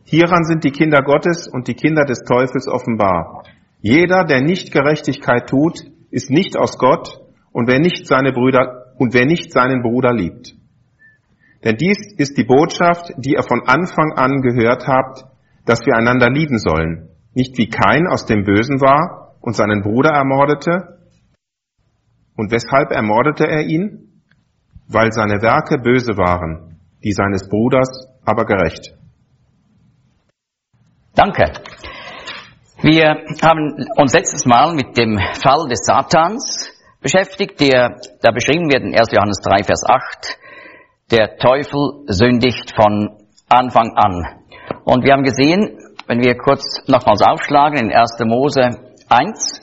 Hieran sind die Kinder Gottes und die Kinder des Teufels offenbar. Jeder, der nicht Gerechtigkeit tut, ist nicht aus Gott, und wer nicht seinen Bruder liebt. Denn dies ist die Botschaft, die ihr von Anfang an gehört habt, dass wir einander lieben sollen. Nicht wie Kain aus dem Bösen war und seinen Bruder ermordete. Und weshalb ermordete er ihn? Weil seine Werke böse waren, die seines Bruders aber gerecht. Danke. Wir haben uns letztes Mal mit dem Fall des Satans beschäftigt, der da beschrieben wird in 1. Johannes 3, Vers 8. Der Teufel sündigt von Anfang an. Und wir haben gesehen, wenn wir kurz nochmals aufschlagen in 1. Mose 1,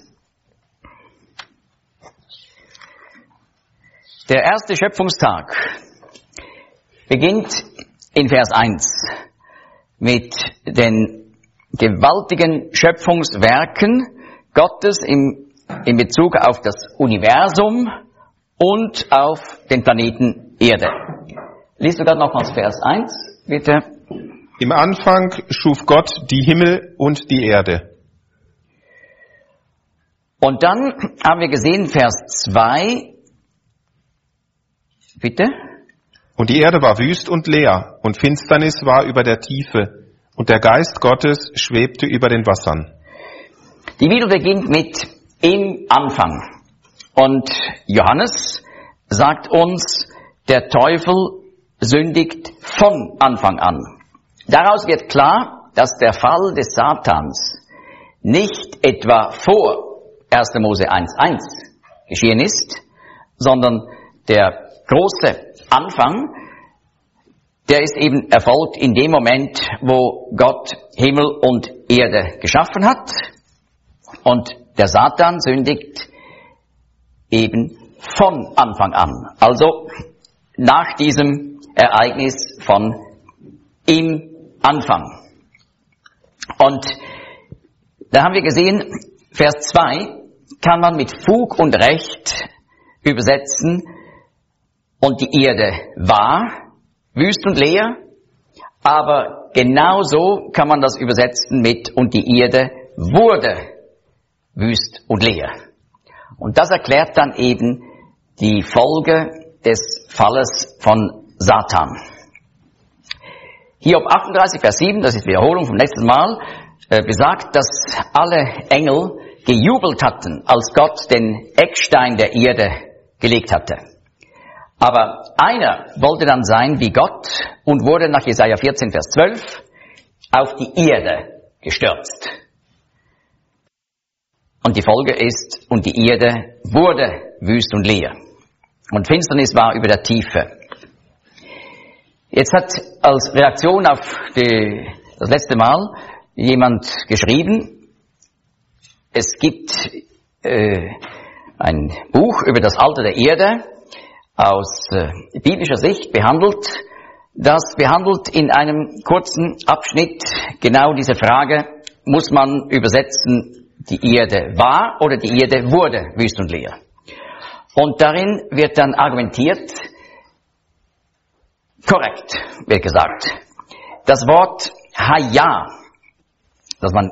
der erste Schöpfungstag beginnt in Vers 1 mit den gewaltigen Schöpfungswerken Gottes in Bezug auf das Universum und auf den Planeten Erde. Liest du gerade nochmals Vers 1, bitte? Im Anfang schuf Gott die Himmel und die Erde. Und dann haben wir gesehen, Vers 2, bitte? Und die Erde war wüst und leer, und Finsternis war über der Tiefe, und der Geist Gottes schwebte über den Wassern. Die Bibel beginnt mit im Anfang. Und Johannes sagt uns, der Teufel sündigt von Anfang an. Daraus wird klar, dass der Fall des Satans nicht etwa vor 1. Mose 1,1 geschehen ist, sondern der große Anfang, der ist eben erfolgt in dem Moment, wo Gott Himmel und Erde geschaffen hat. Und der Satan sündigt eben von Anfang an. Also nach diesem Ereignis von im Anfang. Und da haben wir gesehen, Vers 2 kann man mit Fug und Recht übersetzen, und die Erde war wüst und leer, aber genauso kann man das übersetzen mit und die Erde wurde wüst und leer. Und das erklärt dann eben die Folge des Falles von Satan. Hiob 38, Vers 7, das ist Wiederholung vom letzten Mal, besagt, dass alle Engel gejubelt hatten, als Gott den Eckstein der Erde gelegt hatte. Aber einer wollte dann sein wie Gott und wurde nach Jesaja 14, Vers 12 auf die Erde gestürzt. Und die Folge ist, und die Erde wurde wüst und leer. Und Finsternis war über der Tiefe. Jetzt hat als Reaktion auf das letzte Mal jemand geschrieben, es gibt ein Buch über das Alter der Erde, aus biblischer Sicht behandelt. Das behandelt in einem kurzen Abschnitt genau diese Frage, muss man übersetzen, die Erde war oder die Erde wurde wüst und leer. Und darin wird dann argumentiert, korrekt wird gesagt, das Wort Haya, das man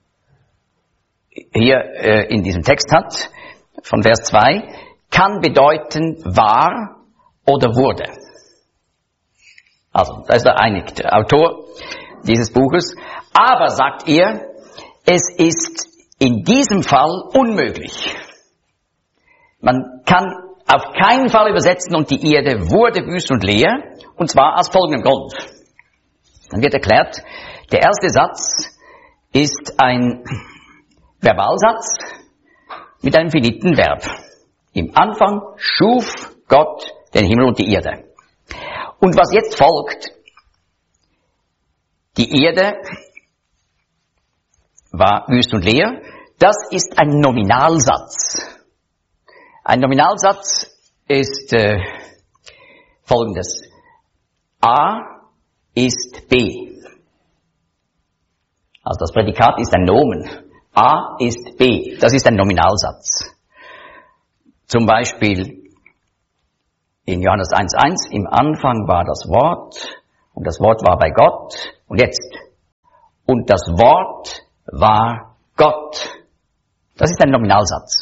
hier in diesem Text hat, von Vers 2, kann bedeuten war oder wurde. Also, da ist er einig, der Autor dieses Buches. Aber, sagt er, es ist in diesem Fall unmöglich. Man kann auf keinen Fall übersetzen, und die Erde wurde wüst und leer, und zwar aus folgendem Grund. Dann wird erklärt, der erste Satz ist ein Verbalsatz mit einem finiten Verb. Im Anfang schuf Gott den Himmel und die Erde. Und was jetzt folgt, die Erde war wüst und leer, das ist ein Nominalsatz. Ein Nominalsatz ist folgendes. A ist B. Also das Prädikat ist ein Nomen. A ist B. Das ist ein Nominalsatz. Zum Beispiel in Johannes 1,1, im Anfang war das Wort und das Wort war bei Gott. Und jetzt, und das Wort war Gott. Das ist ein Nominalsatz.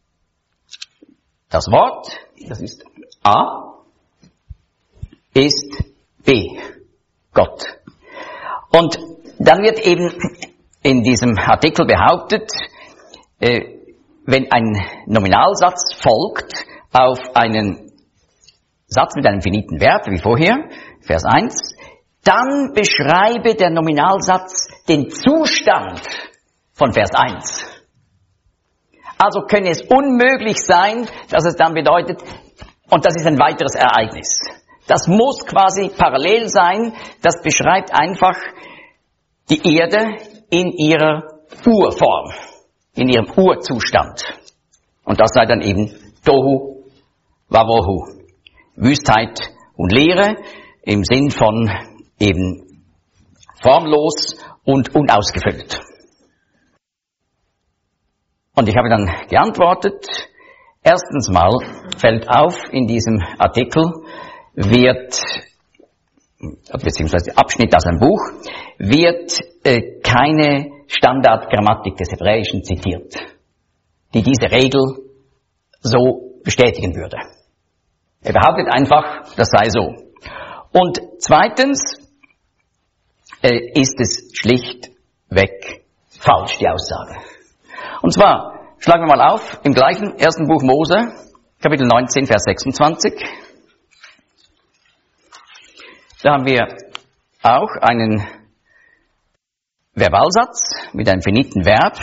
Das Wort, das ist A, ist B, Gott. Und dann wird eben in diesem Artikel behauptet, wenn ein Nominalsatz folgt auf einen Satz mit einem finiten Verb, wie vorher, Vers 1, dann beschreibe der Nominalsatz den Zustand von Vers 1. Also könne es unmöglich sein, dass es dann bedeutet, und das ist ein weiteres Ereignis. Das muss quasi parallel sein, das beschreibt einfach die Erde in ihrer Urform, in ihrem Urzustand. Und das sei dann eben Tohu Wabohu, Wüstheit und Leere im Sinn von eben formlos und unausgefüllt. Und ich habe dann geantwortet, erstens mal fällt auf, in diesem Artikel wird, beziehungsweise Abschnitt aus einem Buch, wird keine Standardgrammatik des Hebräischen zitiert, die diese Regel so bestätigen würde. Er behauptet einfach, das sei so. Und zweitens ist es schlichtweg falsch, die Aussage. Und zwar, schlagen wir mal auf, im gleichen ersten Buch Mose, Kapitel 19, Vers 26. Da haben wir auch einen Verbalsatz mit einem finiten Verb.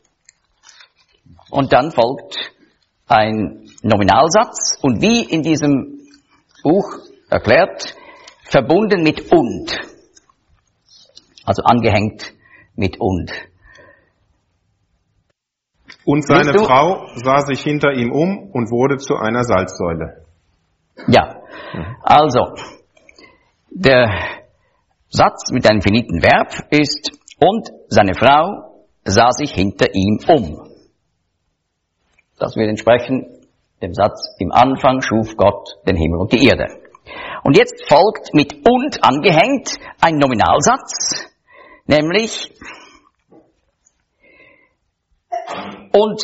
Und dann folgt ein Nominalsatz. Und wie in diesem Buch erklärt, verbunden mit und. Also angehängt mit und. Und seine Frau sah sich hinter ihm um und wurde zu einer Salzsäule. Ja, also der Satz mit einem finiten Verb ist, und seine Frau sah sich hinter ihm um. Das wird entsprechen dem Satz, im Anfang schuf Gott den Himmel und die Erde. Und jetzt folgt mit und angehängt ein Nominalsatz, nämlich und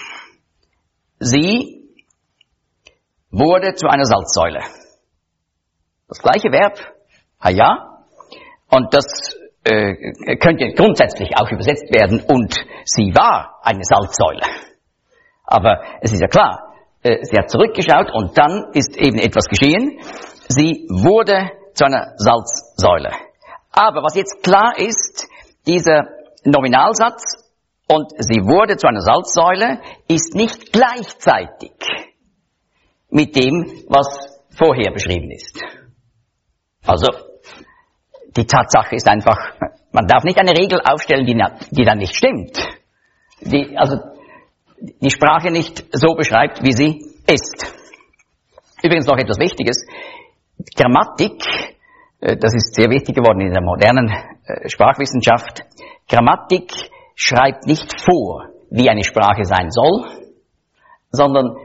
sie wurde zu einer Salzsäule. Das gleiche Verb, haya, und das könnte grundsätzlich auch übersetzt werden, und sie war eine Salzsäule. Aber es ist ja klar, sie hat zurückgeschaut und dann ist eben etwas geschehen. Sie wurde zu einer Salzsäule. Aber was jetzt klar ist, dieser Nominalsatz, und sie wurde zu einer Salzsäule, ist nicht gleichzeitig mit dem, was vorher beschrieben ist. Also, die Tatsache ist einfach, man darf nicht eine Regel aufstellen, die dann nicht stimmt. Die Sprache nicht so beschreibt, wie sie ist. Übrigens noch etwas Wichtiges. Grammatik, das ist sehr wichtig geworden in der modernen Sprachwissenschaft. Grammatik schreibt nicht vor, wie eine Sprache sein soll, sondern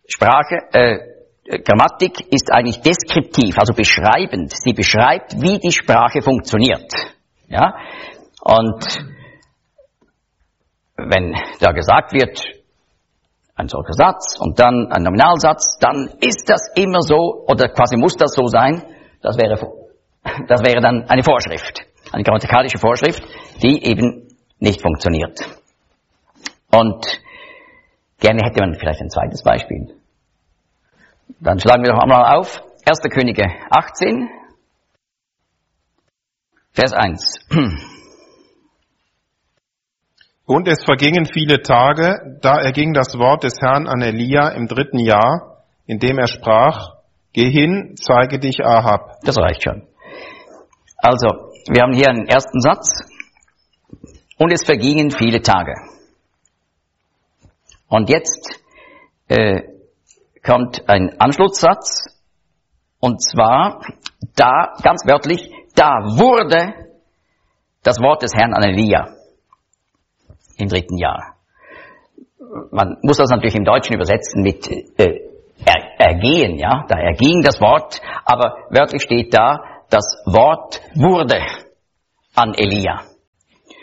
Grammatik ist eigentlich deskriptiv, also beschreibend. Sie beschreibt, wie die Sprache funktioniert. Ja? Und wenn da gesagt wird, ein solcher Satz und dann ein Nominalsatz, dann ist das immer so, oder quasi muss das so sein, das wäre dann eine Vorschrift, eine grammatikalische Vorschrift, die eben nicht funktioniert. Und gerne hätte man vielleicht ein zweites Beispiel. Dann schlagen wir doch einmal auf. 1. Könige 18, Vers 1. Und es vergingen viele Tage, da erging das Wort des Herrn an Elia im 3. Jahr, in dem er sprach, geh hin, zeige dich Ahab. Das reicht schon. Also, wir haben hier einen ersten Satz. Und es vergingen viele Tage. Und jetzt kommt ein Anschlusssatz, und zwar, da, ganz wörtlich, da wurde das Wort des Herrn an Elia im 3. Jahr. Man muss das natürlich im Deutschen übersetzen mit ergehen, ja, da erging das Wort, aber wörtlich steht da, das Wort wurde an Elia.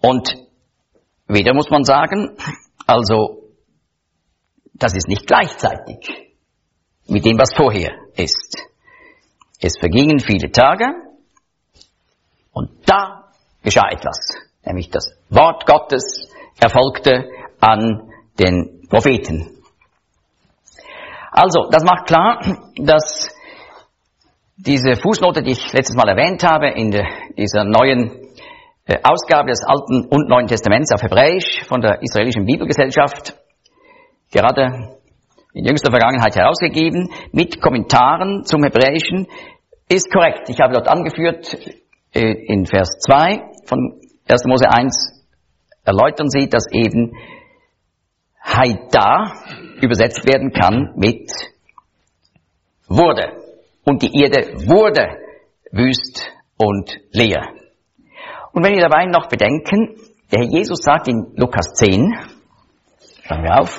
Und wieder muss man sagen, also das ist nicht gleichzeitig mit dem, was vorher ist. Es vergingen viele Tage und da geschah etwas, nämlich das Wort Gottes erfolgte an den Propheten. Also, das macht klar, dass diese Fußnote, die ich letztes Mal erwähnt habe, in dieser neuen Ausgabe des Alten und Neuen Testaments auf Hebräisch von der Israelischen Bibelgesellschaft, gerade in jüngster Vergangenheit herausgegeben, mit Kommentaren zum Hebräischen, ist korrekt. Ich habe dort angeführt, in Vers 2 von 1. Mose 1 erläutern sie, dass eben Haida übersetzt werden kann mit wurde. Und die Erde wurde wüst und leer. Und wenn wir dabei noch bedenken, der Herr Jesus sagt in Lukas 10, schauen wir auf,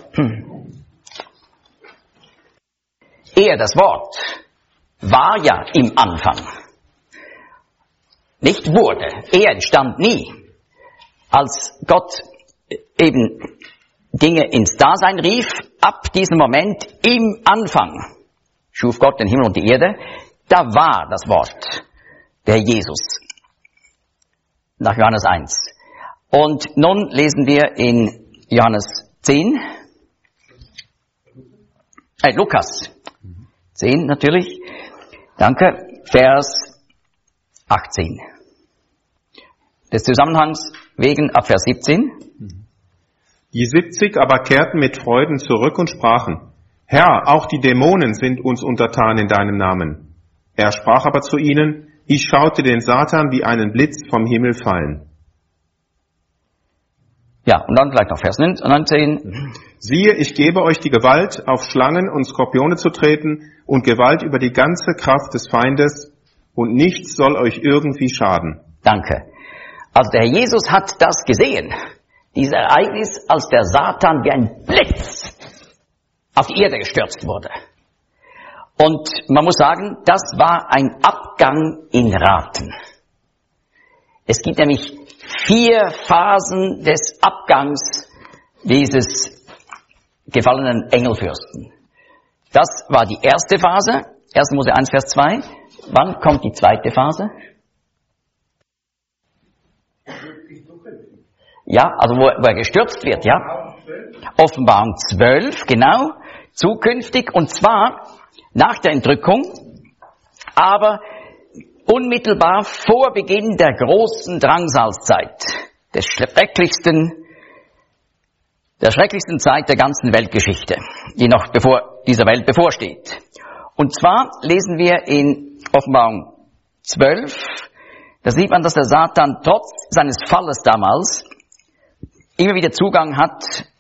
er, das Wort, war ja im Anfang. Nicht wurde. Er entstand nie. Als Gott eben Dinge ins Dasein rief, ab diesem Moment im Anfang schuf Gott den Himmel und die Erde, da war das Wort, der Jesus, nach Johannes 1. Und nun lesen wir in Johannes 10, Lukas 10 natürlich, danke, Vers 18. Des Zusammenhangs wegen ab Vers 17. Die 70 aber kehrten mit Freuden zurück und sprachen, Herr, auch die Dämonen sind uns untertan in deinem Namen. Er sprach aber zu ihnen, ich schaute den Satan wie einen Blitz vom Himmel fallen. Ja, und dann gleich noch Vers 19. Siehe, ich gebe euch die Gewalt, auf Schlangen und Skorpione zu treten und Gewalt über die ganze Kraft des Feindes und nichts soll euch irgendwie schaden. Danke. Also der Herr Jesus hat das gesehen, dieses Ereignis, als der Satan wie ein Blitz auf die Erde gestürzt wurde. Und man muss sagen, das war ein Abgang in Raten. Es gibt nämlich 4 Phasen des Abgangs dieses gefallenen Engelfürsten. Das war die erste Phase, 1. Mose 1, Vers 2. Wann kommt die zweite Phase? Ja, also wo er gestürzt wird, ja. Offenbarung 12, genau, zukünftig, und zwar nach der Entrückung, aber unmittelbar vor Beginn der großen Drangsalzzeit, der schrecklichsten Zeit der ganzen Weltgeschichte, die noch dieser Welt bevorsteht. Und zwar lesen wir in Offenbarung 12, da sieht man, dass der Satan trotz seines Falles damals immer wieder Zugang hat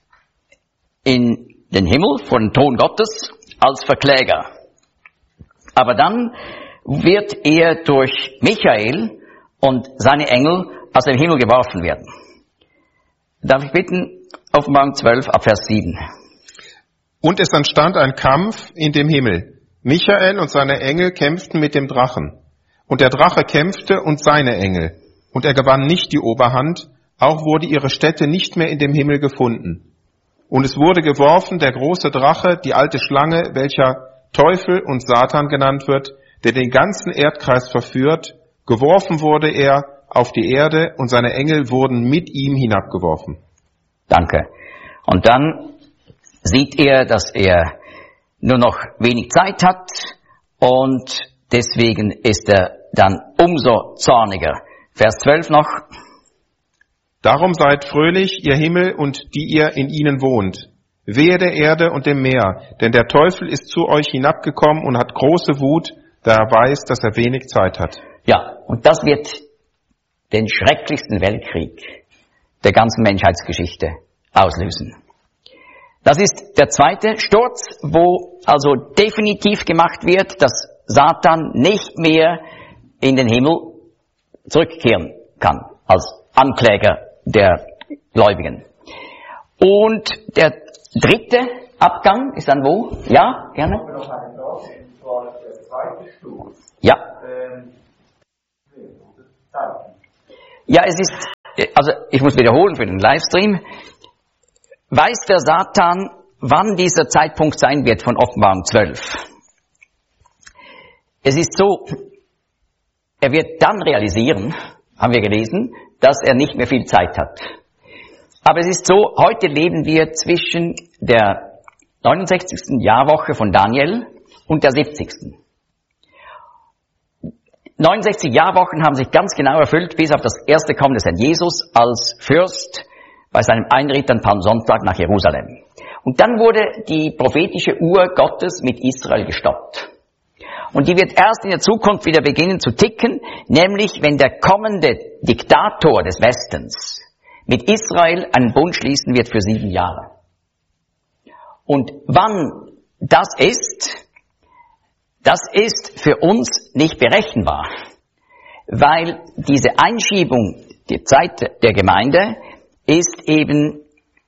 in den Himmel vor den Thron Gottes als Verkläger. Aber dann wird er durch Michael und seine Engel aus dem Himmel geworfen werden. Darf ich bitten, Offenbarung 12 ab Vers 7. Und es entstand ein Kampf in dem Himmel. Michael und seine Engel kämpften mit dem Drachen. Und der Drache kämpfte und seine Engel. Und er gewann nicht die Oberhand, auch wurde ihre Stätte nicht mehr in dem Himmel gefunden. Und es wurde geworfen der große Drache, die alte Schlange, welcher Teufel und Satan genannt wird, der den ganzen Erdkreis verführt. Geworfen wurde er auf die Erde und seine Engel wurden mit ihm hinabgeworfen. Danke. Und dann sieht er, dass er nur noch wenig Zeit hat und deswegen ist er dann umso zorniger. Vers 12 noch. Darum seid fröhlich, ihr Himmel und die ihr in ihnen wohnt. Wehe der Erde und dem Meer, denn der Teufel ist zu euch hinabgekommen und hat große Wut, da er weiß, dass er wenig Zeit hat. Ja, und das wird den schrecklichsten Weltkrieg der ganzen Menschheitsgeschichte auslösen. Das ist der zweite Sturz, wo also definitiv gemacht wird, dass Satan nicht mehr in den Himmel zurückkehren kann, als Ankläger der Gläubigen. Und der dritte Abgang ist dann wo? Ja, gerne. Ich habe noch eine Frage, und zwar der zweite Sturz. Ja. Ja, es ist, Also ich muss wiederholen für den Livestream. Weiß der Satan, wann dieser Zeitpunkt sein wird von Offenbarung 12? Es ist so, er wird dann realisieren, haben wir gelesen, dass er nicht mehr viel Zeit hat. Aber es ist so, heute leben wir zwischen der 69. Jahrwoche von Daniel und der 70. 69 Jahrwochen haben sich ganz genau erfüllt, bis auf das erste Kommen des Herrn Jesus als Fürst bei seinem Einritt an Palmsonntag nach Jerusalem. Und dann wurde die prophetische Uhr Gottes mit Israel gestoppt. Und die wird erst in der Zukunft wieder beginnen zu ticken, nämlich wenn der kommende Diktator des Westens mit Israel einen Bund schließen wird für 7 Jahre. Und wann das ist für uns nicht berechenbar, weil diese Einschiebung, die Zeit der Gemeinde, ist eben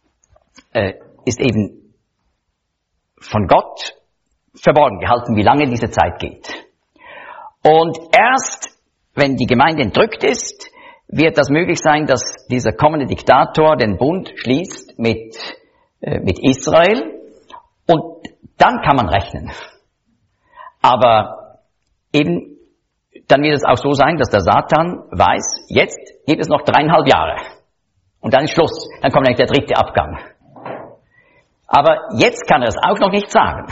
von Gott verborgen gehalten, wie lange diese Zeit geht. Und erst, wenn die Gemeinde entrückt ist, wird das möglich sein, dass dieser kommende Diktator den Bund schließt mit Israel, und dann kann man rechnen. Aber eben, dann wird es auch so sein, dass der Satan weiß, jetzt gibt es noch 3,5 Jahre. Und dann ist Schluss. Dann kommt eigentlich der 3. Abgang. Aber jetzt kann er es auch noch nicht sagen.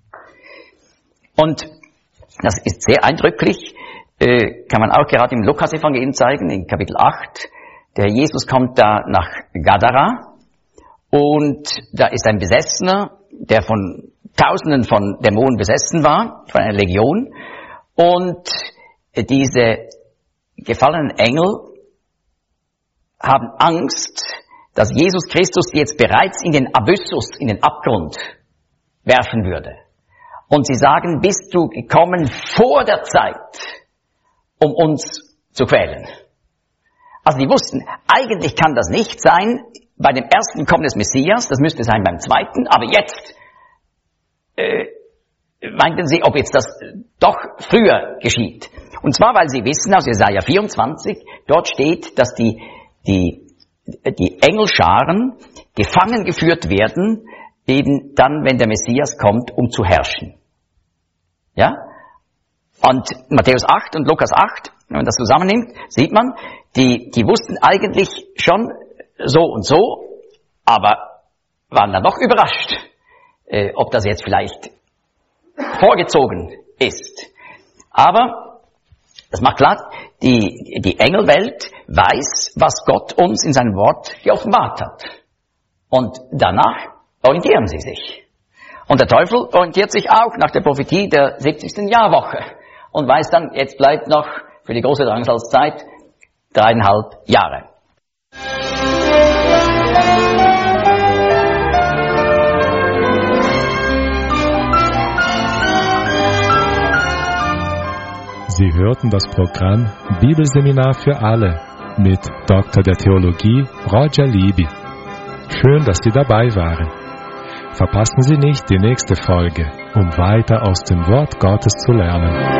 Und das ist sehr eindrücklich, kann man auch gerade im Lukas-Evangelium zeigen, in Kapitel 8. Der Jesus kommt da nach Gadara und da ist ein Besessener, der von Tausenden von Dämonen besessen war, von einer Legion. Und diese gefallenen Engel haben Angst, dass Jesus Christus die jetzt bereits in den Abyssus, in den Abgrund werfen würde. Und sie sagen, bist du gekommen vor der Zeit, um uns zu quälen? Also die wussten, eigentlich kann das nicht sein bei dem ersten Kommen des Messias, das müsste sein beim zweiten, aber jetzt meinten sie, ob jetzt das doch früher geschieht. Und zwar, weil sie wissen, aus Jesaja 24, dort steht, dass die Engelscharen gefangen geführt werden, eben dann, wenn der Messias kommt, um zu herrschen. Ja? Und Matthäus 8 und Lukas 8, wenn man das zusammennimmt, sieht man, die wussten eigentlich schon so und so, aber waren dann doch überrascht, ob das jetzt vielleicht vorgezogen ist. Aber das macht klar, die Engelwelt weiß, was Gott uns in seinem Wort geoffenbart hat. Und danach orientieren sie sich. Und der Teufel orientiert sich auch nach der Prophetie der 70. Jahrwoche und weiß dann, jetzt bleibt noch für die große Drangsalzzeit 3,5 Jahre. Sie hörten das Programm Bibelseminar für alle mit Dr. der Theologie Roger Libby. Schön, dass Sie dabei waren. Verpassen Sie nicht die nächste Folge, um weiter aus dem Wort Gottes zu lernen.